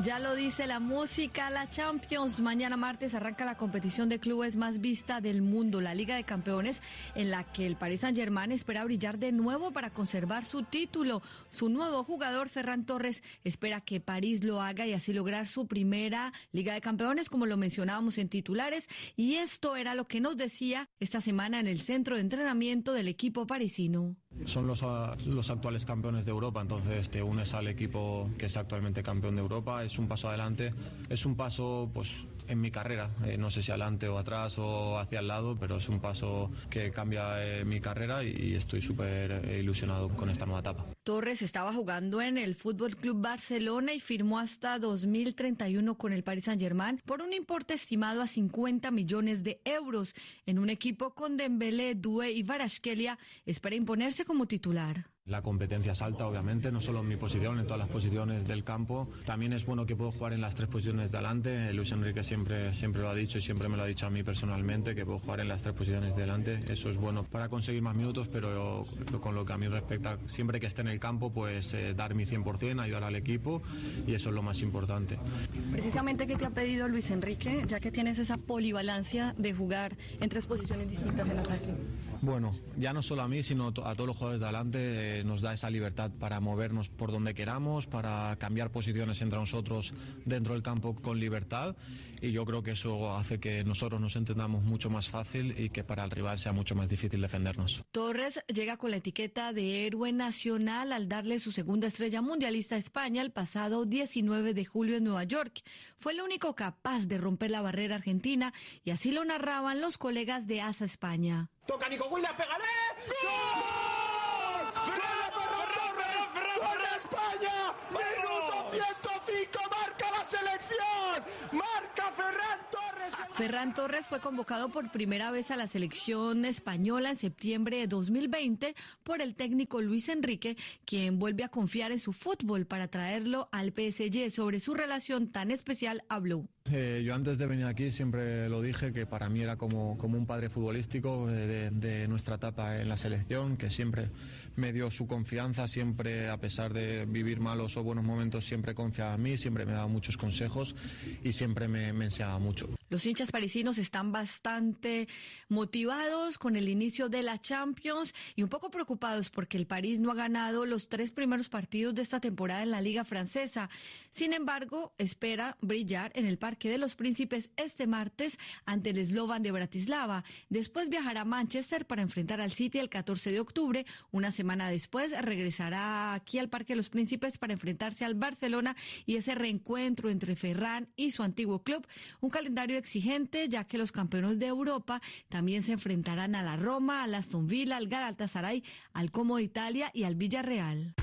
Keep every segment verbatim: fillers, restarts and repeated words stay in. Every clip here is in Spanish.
Ya lo dice la música, la Champions. Mañana martes arranca la competición de clubes más vista del mundo, la Liga de Campeones, en la que el Paris Saint-Germain espera brillar de nuevo para conservar su título. Su nuevo jugador, Ferran Torres, espera que París lo haga y así lograr su primera Liga de Campeones, como lo mencionábamos en titulares. Y esto era lo que nos decía esta semana en el centro de entrenamiento del equipo parisino. Son los, los actuales campeones de Europa, entonces te unes al equipo que es actualmente campeón de Europa. Es un paso adelante, es un paso pues en mi carrera, eh, no sé si adelante o atrás o hacia el lado, pero es un paso que cambia eh, mi carrera y, y estoy súper eh, ilusionado con esta nueva etapa. Torres estaba jugando en el Fútbol Club Barcelona y firmó hasta dos mil treinta y uno con el Paris Saint-Germain por un importe estimado a cincuenta millones de euros. En un equipo con Dembélé, Doué y Kvaratskhelia espera imponerse como titular. La competencia es alta, obviamente, no solo en mi posición, en todas las posiciones del campo. También es bueno que puedo jugar en las tres posiciones de delante. Luis Enrique siempre, siempre lo ha dicho y siempre me lo ha dicho a mí personalmente, que puedo jugar en las tres posiciones de delante. Eso es bueno para conseguir más minutos, pero con lo que a mí respecta, siempre que esté en el campo, pues eh, dar mi cien por ciento, ayudar al equipo, y eso es lo más importante. Precisamente, ¿qué te ha pedido Luis Enrique, ya que tienes esa polivalencia de jugar en tres posiciones distintas en ataque? Bueno, ya no solo a mí, sino a todos los jugadores de delante, eh, nos da esa libertad para movernos por donde queramos, para cambiar posiciones entre nosotros dentro del campo con libertad, y yo creo que eso hace que nosotros nos entendamos mucho más fácil y que para el rival sea mucho más difícil defendernos. Torres llega con la etiqueta de héroe nacional al darle su segunda estrella mundialista a España el pasado diecinueve de julio en Nueva York. Fue el único capaz de romper la barrera argentina y así lo narraban los colegas de ASA España. Toca Nico Williams, pegaré. ¡Gol! ¡Ferran Torres! ¡Gol de España! ¡Minuto ciento cinco! ¡Marca la selección! ¡Marca Ferran Torres! Ferran Torres fue convocado por primera vez a la selección española en septiembre de dos mil veinte por el técnico Luis Enrique, quien vuelve a confiar en su fútbol para traerlo al P S G. Sobre su relación tan especial habló. Eh, yo antes de venir aquí siempre lo dije, que para mí era como, como un padre futbolístico de, de nuestra etapa en la selección, que siempre me dio su confianza, siempre, a pesar de vivir malos o buenos momentos, siempre confiaba en mí, siempre me daba muchos consejos y siempre me, me enseñaba mucho. Los hinchas parisinos están bastante motivados con el inicio de la Champions y un poco preocupados porque el París no ha ganado los tres primeros partidos de esta temporada en la Liga Francesa. Sin embargo, espera brillar en el Parque de los Príncipes este martes ante el Slovan de Bratislava. Después viajará a Manchester para enfrentar al City el catorce de octubre. Una semana después regresará aquí al Parque de los Príncipes para enfrentarse al Barcelona y ese reencuentro entre Ferran y su antiguo club. Un calendario exigente, ya que los campeones de Europa también se enfrentarán a la Roma, al Aston Villa, al Galatasaray, al Como de Italia y al Villarreal.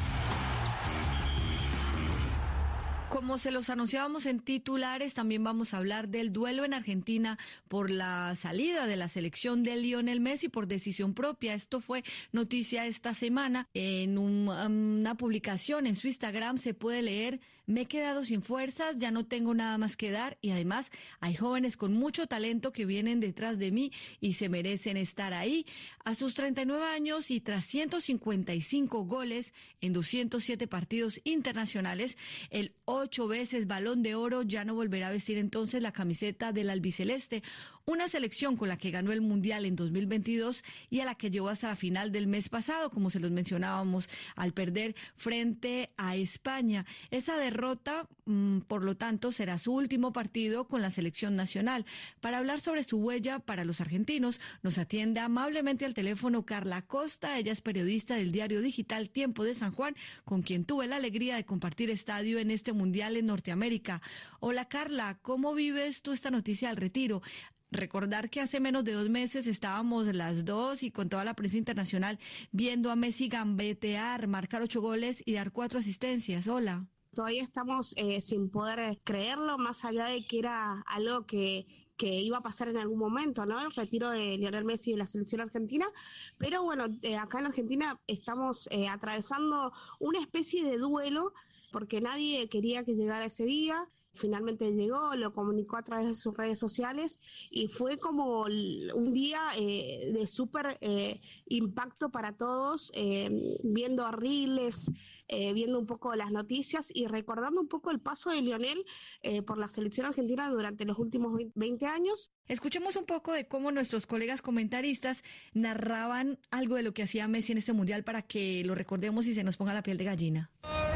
Como se los anunciábamos en titulares, también vamos a hablar del duelo en Argentina por la salida de la selección de Lionel Messi por decisión propia. Esto fue noticia esta semana. En un, um, una publicación en su Instagram se puede leer: me he quedado sin fuerzas, ya no tengo nada más que dar y además hay jóvenes con mucho talento que vienen detrás de mí y se merecen estar ahí. A sus treinta y nueve años y tras ciento cincuenta y cinco goles en doscientos siete partidos internacionales, el ocho veces Balón de Oro ya no volverá a vestir entonces la camiseta del albiceleste, una selección con la que ganó el Mundial en dos mil veintidós y a la que llegó hasta la final del mes pasado, como se los mencionábamos, al perder frente a España. Esa derrota, mmm, por lo tanto, será su último partido con la selección nacional. Para hablar sobre su huella para los argentinos, nos atiende amablemente al teléfono Carla Costa. Ella es periodista del diario digital Tiempo de San Juan, con quien tuve la alegría de compartir estadio en este Mundial en Norteamérica. Hola Carla, ¿cómo vives tú esta noticia del retiro? Recordar que hace menos de dos meses estábamos las dos y con toda la prensa internacional viendo a Messi gambetear, marcar ocho goles y dar cuatro asistencias. Hola. Todavía estamos eh, sin poder creerlo, más allá de que era algo que... que iba a pasar en algún momento, ¿no? El retiro de Lionel Messi de la selección argentina. Pero bueno, eh, acá en Argentina estamos eh, atravesando una especie de duelo porque nadie quería que llegara ese día. Finalmente llegó, lo comunicó a través de sus redes sociales y fue como un día eh, de súper eh, impacto para todos, eh, viendo a Riles, eh, viendo un poco las noticias y recordando un poco el paso de Lionel eh, por la selección argentina durante los últimos veinte años. Escuchemos un poco de cómo nuestros colegas comentaristas narraban algo de lo que hacía Messi en este mundial para que lo recordemos y se nos ponga la piel de gallina.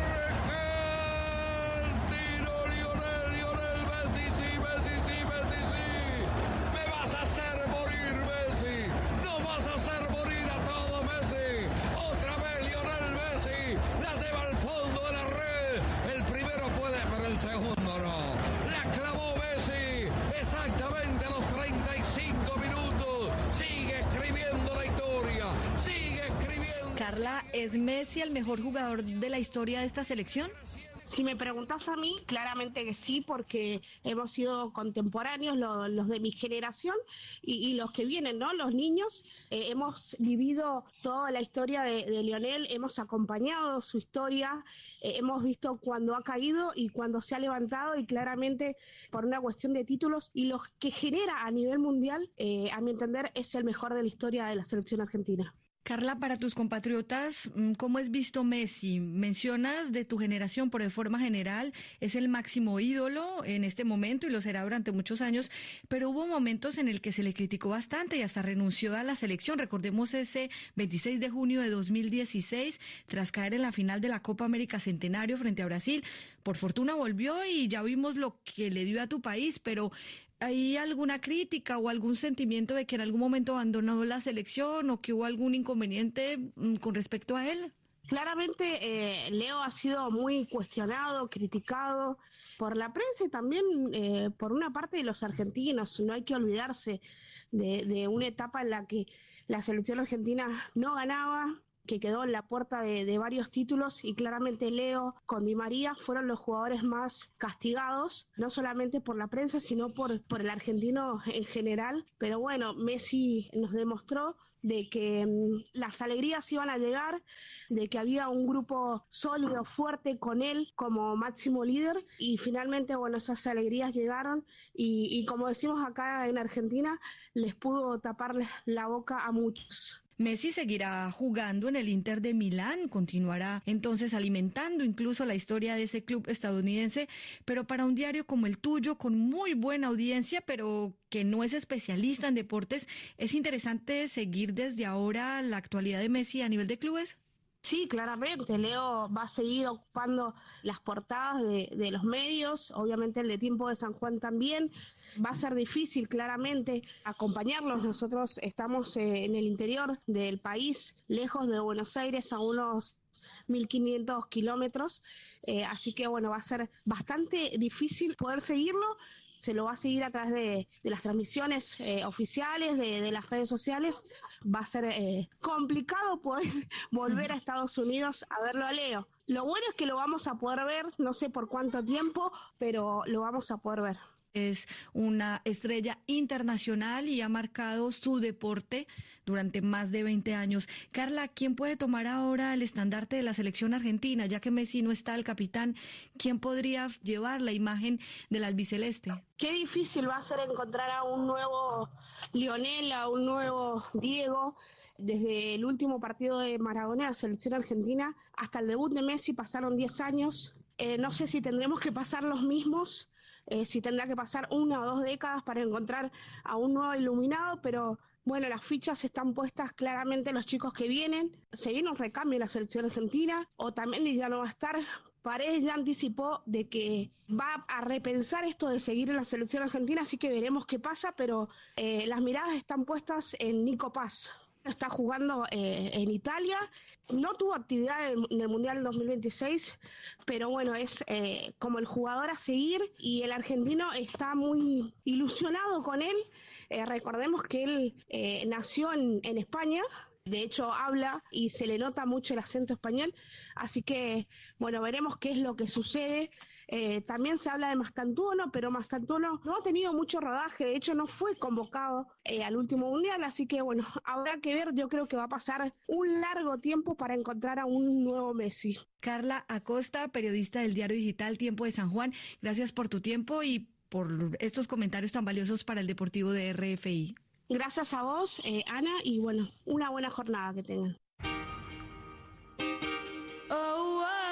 Segundo no, la clavó Messi exactamente a los treinta y cinco minutos, sigue escribiendo la historia, sigue escribiendo. Carla, ¿es Messi el mejor jugador de la historia de esta selección? Si me preguntás a mí, claramente que sí, porque hemos sido contemporáneos, lo, los de mi generación y, y los que vienen, ¿no? Los niños, eh, hemos vivido toda la historia de, de Lionel, hemos acompañado su historia, eh, hemos visto cuando ha caído y cuando se ha levantado y claramente por una cuestión de títulos y los que genera a nivel mundial, eh, a mi entender, es el mejor de la historia de la selección argentina. Carla, para tus compatriotas, ¿cómo es visto Messi? Mencionas de tu generación, pero de forma general es el máximo ídolo en este momento y lo será durante muchos años, pero hubo momentos en el que se le criticó bastante y hasta renunció a la selección. Recordemos ese veintiséis de junio de dos mil dieciséis, tras caer en la final de la Copa América Centenario frente a Brasil. Por fortuna volvió y ya vimos lo que le dio a tu país, pero ¿hay alguna crítica o algún sentimiento de que en algún momento abandonó la selección o que hubo algún inconveniente mmm, con respecto a él? Claramente eh, Leo ha sido muy cuestionado, criticado por la prensa y también eh, por una parte de los argentinos. No hay que olvidarse de, de una etapa en la que la selección argentina no ganaba, que quedó en la puerta de, de varios títulos y claramente Leo con Di María fueron los jugadores más castigados, no solamente por la prensa, sino por, por el argentino en general. Pero bueno, Messi nos demostró de que um, las alegrías iban a llegar, de que había un grupo sólido, fuerte con él como máximo líder y finalmente, bueno, esas alegrías llegaron y, y como decimos acá en Argentina, les pudo tapar la boca a muchos. Messi seguirá jugando en el Inter de Milán, continuará entonces alimentando incluso la historia de ese club estadounidense, pero para un diario como el tuyo, con muy buena audiencia, pero que no es especialista en deportes, ¿es interesante seguir desde ahora la actualidad de Messi a nivel de clubes? Sí, claramente, Leo va a seguir ocupando las portadas de, de los medios, obviamente el de Tiempo de San Juan también. Va a ser difícil, claramente, acompañarlos. Nosotros estamos eh, en el interior del país, lejos de Buenos Aires, a unos mil quinientos kilómetros, eh, así que bueno, va a ser bastante difícil poder seguirlo. Se lo va a seguir a través de, de las transmisiones eh, oficiales, de, de las redes sociales. Va a ser eh, complicado poder volver a Estados Unidos a verlo a Leo. Lo bueno es que lo vamos a poder ver, no sé por cuánto tiempo, pero lo vamos a poder ver. Es una estrella internacional y ha marcado su deporte durante más de veinte años. Carla, ¿quién puede tomar ahora el estandarte de la selección argentina? Ya que Messi no está el capitán, ¿quién podría llevar la imagen del albiceleste? Qué difícil va a ser encontrar a un nuevo Lionel, a un nuevo Diego. Desde el último partido de Maradona, la selección argentina, hasta el debut de Messi pasaron diez años. Eh, no sé si tendremos que pasar los mismos. Eh, si tendrá que pasar una o dos décadas para encontrar a un nuevo iluminado, pero bueno, las fichas están puestas claramente en los chicos que vienen. Se viene un recambio en la selección argentina, Otamendi ya no va a estar. Paredes ya anticipó de que va a repensar esto de seguir en la selección argentina, así que veremos qué pasa, pero eh, las miradas están puestas en Nico Paz. Está jugando eh, en Italia, no tuvo actividad en, en el Mundial dos mil veintiséis, pero bueno, es eh, como el jugador a seguir y el argentino está muy ilusionado con él. Eh, recordemos que él eh, nació en, en España, de hecho habla y se le nota mucho el acento español, así que bueno, veremos qué es lo que sucede. Eh, también se habla de Mastantuono, pero Mastantuono no ha tenido mucho rodaje, de hecho no fue convocado eh, al último mundial, así que bueno, habrá que ver, yo creo que va a pasar un largo tiempo para encontrar a un nuevo Messi. Carla Acosta, periodista del diario digital Tiempo de San Juan, gracias por tu tiempo y por estos comentarios tan valiosos para el Deportivo de R F I. Gracias a vos, eh, Ana, y bueno, una buena jornada que tengan. Oh, oh.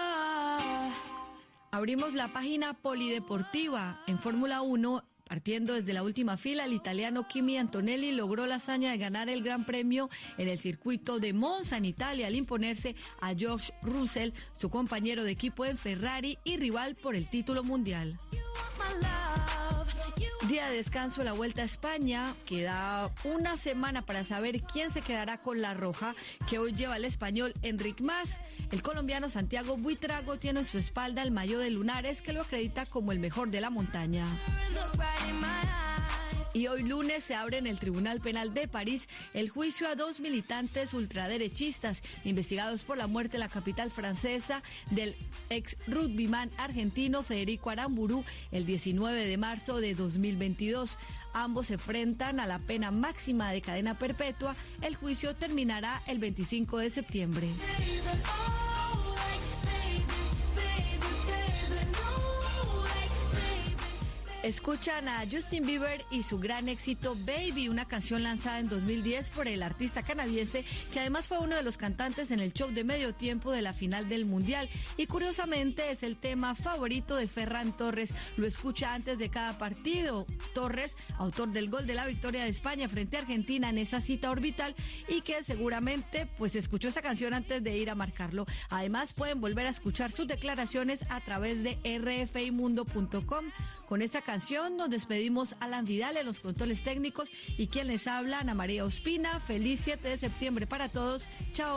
Abrimos la página polideportiva. En Fórmula uno, partiendo desde la última fila, el italiano Kimi Antonelli logró la hazaña de ganar el Gran Premio en el circuito de Monza, en Italia, al imponerse a George Russell, su compañero de equipo en Ferrari y rival por el título mundial. Día de descanso en la Vuelta a España. Queda una semana para saber quién se quedará con la roja, que hoy lleva el español Enric Mas. El colombiano Santiago Buitrago tiene en su espalda el maillot de Lunares, que lo acredita como el mejor de la montaña. Y hoy lunes se abre en el Tribunal Penal de París el juicio a dos militantes ultraderechistas investigados por la muerte en la capital francesa del ex rugbyman argentino Federico Aramburu el diecinueve de marzo de dos mil veintidós. Ambos se enfrentan a la pena máxima de cadena perpetua. El juicio terminará el veinticinco de septiembre. Escuchan a Justin Bieber y su gran éxito Baby, una canción lanzada en dos mil diez por el artista canadiense, que además fue uno de los cantantes en el show de medio tiempo de la final del Mundial. Y curiosamente es el tema favorito de Ferran Torres. Lo escucha antes de cada partido. Torres, autor del gol de la victoria de España frente a Argentina en esa cita orbital, y que seguramente pues escuchó esta canción antes de ir a marcarlo. Además pueden volver a escuchar sus declaraciones a través de r f i mundo punto com. Con esta canción nos despedimos. Alan Vidal en los controles técnicos y quien les habla, Ana María Ospina. Feliz siete de septiembre para todos. Chao.